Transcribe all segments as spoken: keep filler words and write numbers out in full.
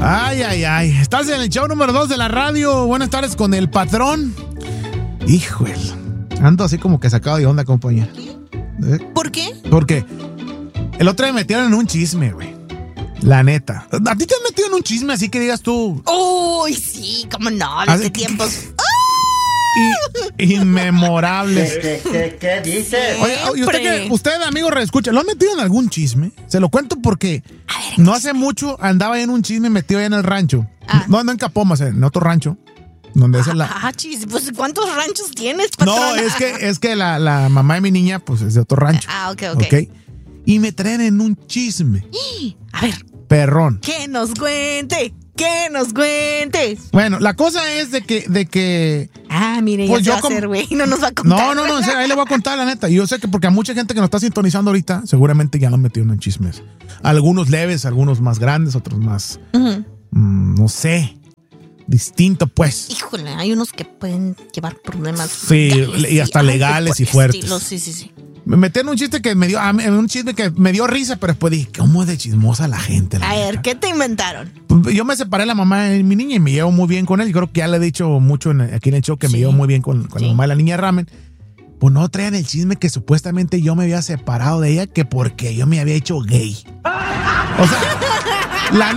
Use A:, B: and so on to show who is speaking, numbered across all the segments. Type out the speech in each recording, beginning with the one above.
A: Ay, ay, ay. Estás en el show número dos de la radio. Buenas tardes con el patrón. Híjole. Ando así como que sacado de onda, compañía. ¿Eh?
B: ¿Por qué?
A: Porque el otro día me metieron en un chisme, güey. La neta. ¿A ti te has metido en un chisme así que digas tú?
B: Uy, sí, cómo no, de qué tiempos.
A: Y, inmemorables.
C: ¿Qué, qué, qué, qué dices?
A: Oye, ¿y usted, qué, usted, amigo, reescucha, ¿lo han metido en algún chisme? Se lo cuento porque ver, no hace mucho andaba en un chisme metido ahí en el rancho. Ah. No, no en Capomas, en otro rancho. Donde es la...
B: Ah, chis, pues ¿cuántos ranchos tienes, patrona?
A: No, es que, es que la, la mamá de mi niña, pues es de otro rancho.
B: Ah, ok, ok.
A: ¿Okay? Y me traen en un chisme.
B: A ver.
A: Perrón.
B: Que nos cuente. Que nos cuentes.
A: Bueno, la cosa es de que, de que.
B: Ah, mire,
A: pues
B: ya
A: yo
B: se va
A: com-
B: a hacer, güey. No nos va a contar.
A: No, no, no, en serio, ahí le voy a contar la neta. Yo sé que porque a mucha gente que nos está sintonizando ahorita, seguramente ya lo han metido en chismes. Algunos leves, algunos más grandes, otros más. Uh-huh. mmm, no sé. Distinto, pues.
B: Híjole, hay unos que pueden llevar problemas.
A: Sí, y hasta y legales y fuertes.
B: Estilo, sí, sí, sí.
A: Me metí en un chiste que me dio, un chisme que me dio risa, pero después dije, ¿cómo es de chismosa la gente? La
B: a
A: neta?
B: ver, ¿qué te inventaron?
A: Yo me separé de la mamá de mi niña y me llevo muy bien con él. Yo creo que ya le he dicho mucho en, aquí en el show que sí. me llevo muy bien con, con sí. la mamá de la niña Ramen. Pues no traían el chisme que supuestamente yo me había separado de ella, que porque yo me había hecho gay. O sea, la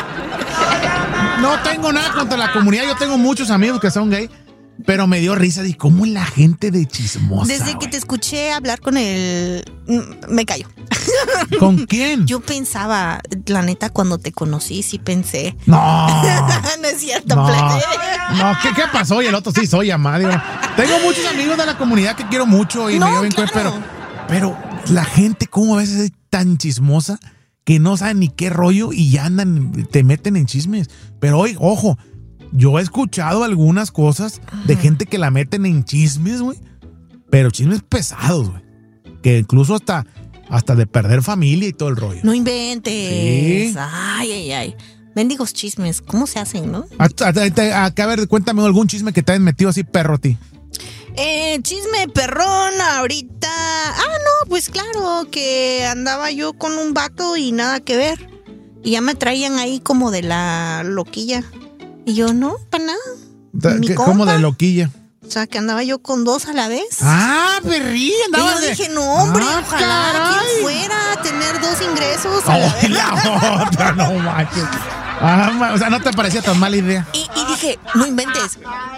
A: neta, no tengo nada contra la comunidad. Yo tengo muchos amigos que son gay. Pero me dio risa, de cómo es la gente de chismosa.
B: Desde que
A: wey.
B: te escuché hablar con el... Me callo.
A: ¿Con quién?
B: Yo pensaba, la neta, cuando te conocí, sí pensé.
A: No.
B: No es cierto,
A: no,
B: plebe.
A: No, ¿qué, ¿qué pasó? Y el otro sí soy Amadio. Tengo muchos amigos de la comunidad que quiero mucho y
B: no,
A: me llevo bien
B: claro.
A: con pero, pero la gente, como a veces es tan chismosa que no saben ni qué rollo y ya andan, te meten en chismes. Pero hoy, ojo. Yo he escuchado algunas cosas de gente que la meten en chismes, güey. Pero chismes pesados, güey. Que incluso hasta, hasta de perder familia y todo el rollo.
B: No inventes.
A: Sí.
B: Ay, ay, ay. Mendigos chismes, ¿cómo se hacen, no?
A: A, a, a, a ver, cuéntame algún chisme que te hayan metido así perro a ti.
B: Eh, chisme perrón ahorita. Ah, no, pues claro, que andaba yo con un vato y nada que ver. Y ya me traían ahí como de la loquilla. Y yo, no, para nada.
A: ¿Qué, ¿Cómo de loquilla?
B: O sea, que andaba yo con dos a la vez.
A: Ah, perrí, andaba.
B: Y yo
A: de...
B: dije, no, hombre,
A: ah,
B: ojalá
A: caray.
B: quien fuera a tener dos ingresos a
A: oh,
B: la vez.
A: La otra, no manches. Ah, o sea, no te parecía tan mala idea.
B: Y, y dije, no inventes.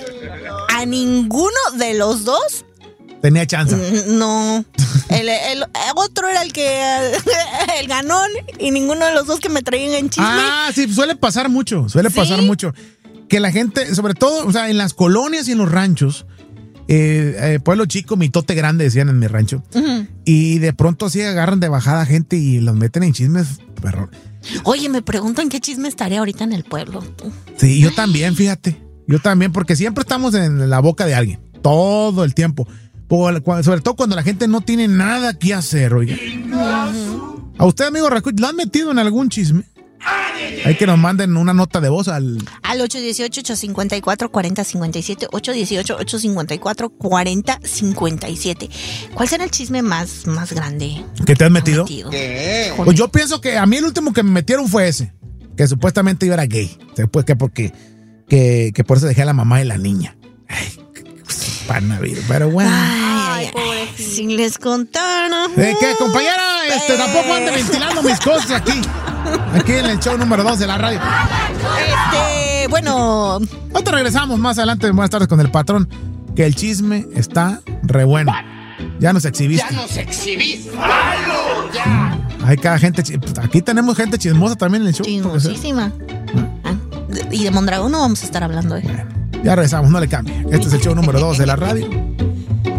B: A ninguno de los dos
A: tenía chance.
B: No. El, el, el otro era el que el ganón y ninguno de los dos que me traían en chisme.
A: Ah, sí, suele pasar mucho, suele
B: ¿Sí?
A: pasar mucho. Que la gente, sobre todo, o sea, en las colonias y en los ranchos, eh, eh, pueblo chico, mitote grande, decían en mi rancho, uh-huh. y de pronto así agarran de bajada gente y los meten en chismes, perro.
B: Oye, me preguntan qué chisme estaría ahorita en el pueblo. ¿Tú?
A: Sí, yo también, fíjate, yo también, porque siempre estamos en la boca de alguien, todo el tiempo. Sobre todo cuando la gente no tiene nada que hacer, oiga. Uh-huh. ¿A usted, amigo Racuch, lo han metido en algún chisme? Hay que nos manden una nota de voz al...
B: Al ocho uno ocho, ocho cinco cuatro, cuatro cero cinco siete, ocho uno ocho, ocho cinco cuatro, cuatro cero cinco siete. ¿Cuál será el chisme más, más grande?
A: ¿Que te has metido?
B: metido?
C: ¿Qué?
A: Pues yo pienso que a mí el último que me metieron fue ese, que supuestamente yo era gay. Después que porque que, que por eso dejé a la mamá de la niña. Ay, pana vida, pero bueno.
B: Ay, ay, ay, si les contara.
A: ¿Eh, ¿Qué, compañera? Este, eh. Tampoco ande ventilando mis cosas aquí. Aquí en el show número dos de la radio.
B: Este, bueno.
A: Nosotros regresamos más adelante. Buenas tardes con el patrón. Que el chisme está re bueno. Ya nos exhibiste.
C: Ya nos exhibiste. ¡Halo! Ya.
A: Hay cada gente. Aquí tenemos gente chismosa también en el show.
B: Chismosísima. Ah, y de Mondragón no vamos a estar hablando, ¿eh?
A: Bueno, ya regresamos, no le cambie. Este es el show número dos de la radio.